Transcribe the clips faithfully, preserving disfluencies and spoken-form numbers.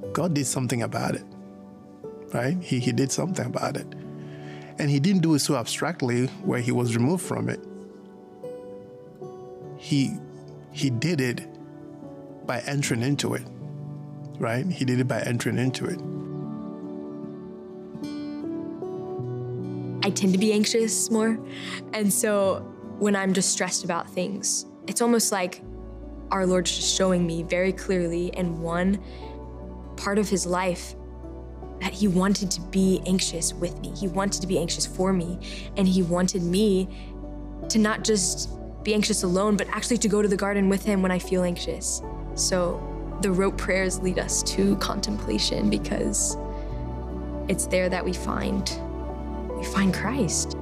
God did something about it, right? He, he did something about it. And he didn't do it so abstractly where he was removed from it. He, he did it by entering into it, right? He did it by entering into it. I tend to be anxious more. And so when I'm just stressed about things, it's almost like our Lord's just showing me very clearly in one part of his life that he wanted to be anxious with me. He wanted to be anxious for me. And he wanted me to not just be anxious alone, but actually to go to the garden with him when I feel anxious. So the rote prayers lead us to contemplation because it's there that we find, we find Christ.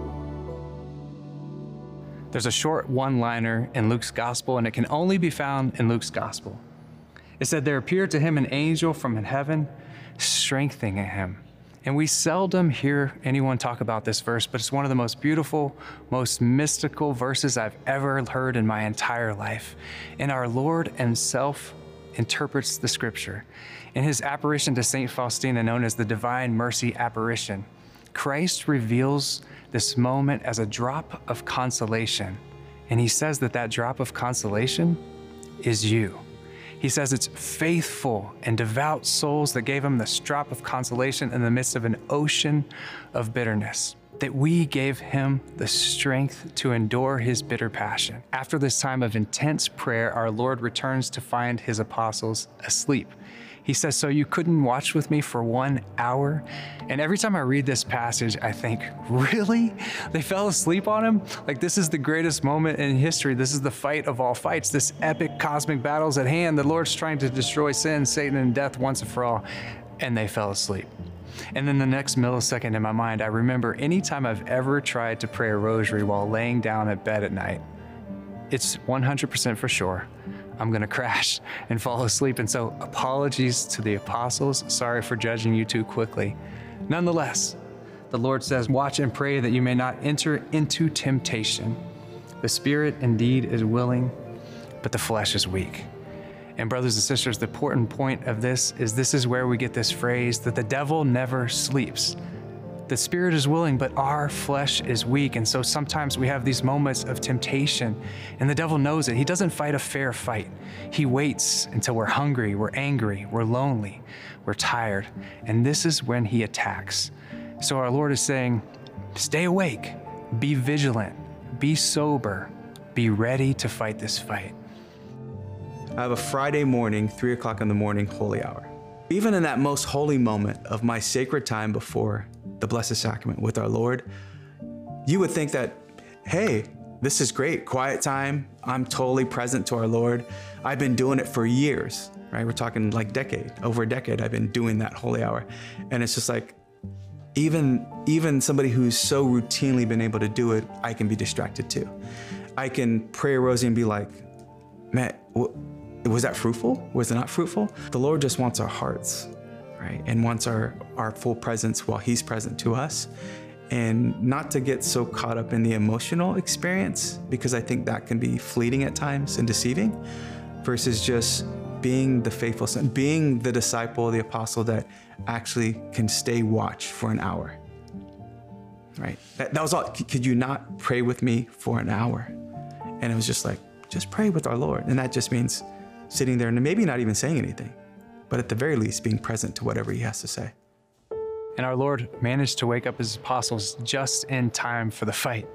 There's a short one-liner in Luke's gospel, and it can only be found in Luke's gospel. It said, there appeared to him an angel from heaven, strengthening him. And we seldom hear anyone talk about this verse, but it's one of the most beautiful, most mystical verses I've ever heard in my entire life. And our Lord himself interprets the scripture. In his apparition to Saint Faustina, known as the Divine Mercy Apparition, Christ reveals this moment as a drop of consolation. And he says that that drop of consolation is you. He says it's faithful and devout souls that gave him this drop of consolation in the midst of an ocean of bitterness, that we gave him the strength to endure his bitter passion. After this time of intense prayer, our Lord returns to find his apostles asleep. He says, so you couldn't watch with me for one hour? And every time I read this passage, I think, really? They fell asleep on him? Like, this is the greatest moment in history. This is the fight of all fights. This epic cosmic battle's at hand. The Lord's trying to destroy sin, Satan, and death once and for all. And they fell asleep. And then the next millisecond in my mind, I remember anytime I've ever tried to pray a rosary while laying down at bed at night, it's one hundred percent for sure I'm gonna crash and fall asleep. And so apologies to the apostles. Sorry for judging you too quickly. Nonetheless, the Lord says, watch and pray that you may not enter into temptation. The spirit indeed is willing, but the flesh is weak. And brothers and sisters, the important point of this is this is where we get this phrase that the devil never sleeps. The spirit is willing, but our flesh is weak. And so sometimes we have these moments of temptation, and the devil knows it. He doesn't fight a fair fight. He waits until we're hungry, we're angry, we're lonely, we're tired. And this is when he attacks. So our Lord is saying, stay awake, be vigilant, be sober, be ready to fight this fight. I have a Friday morning, three o'clock in the morning, holy hour. Even in that most holy moment of my sacred time before the Blessed Sacrament with our Lord, you would think that, hey, this is great, quiet time. I'm totally present to our Lord. I've been doing it for years, right? We're talking like decade, over a decade, I've been doing that holy hour. And it's just like, even, even somebody who's so routinely been able to do it, I can be distracted too. I can pray a rosary and be like, man, was that fruitful? Was it not fruitful? The Lord just wants our hearts, right? And wants our, our full presence while he's present to us. And not to get so caught up in the emotional experience, because I think that can be fleeting at times and deceiving, versus just being the faithful son, being the disciple, the apostle that actually can stay watch for an hour, right? That, that was all. Could you not pray with me for an hour? And it was just like, just pray with our Lord. And that just means sitting there and maybe not even saying anything, but at the very least being present to whatever he has to say. And our Lord managed to wake up his apostles just in time for the fight.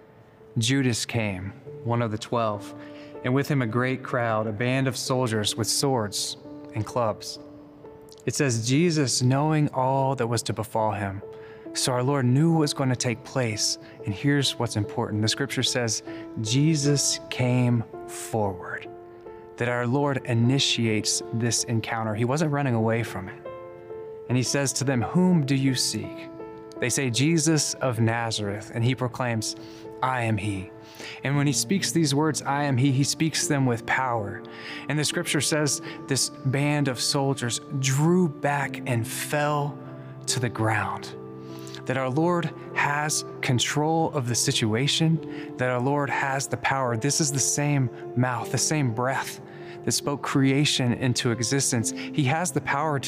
Judas came, one of the twelve, and with him a great crowd, a band of soldiers with swords and clubs. It says, Jesus, knowing all that was to befall him. So our Lord knew what was going to take place. And here's what's important. The scripture says, Jesus came forward. That our Lord initiates this encounter. He wasn't running away from it. And he says to them, whom do you seek? They say, Jesus of Nazareth. And he proclaims, I am he. And when he speaks these words, I am he, he speaks them with power. And the scripture says this band of soldiers drew back and fell to the ground. That our Lord has control of the situation, that our Lord has the power. This is the same mouth, the same breath that spoke creation into existence. He has the power to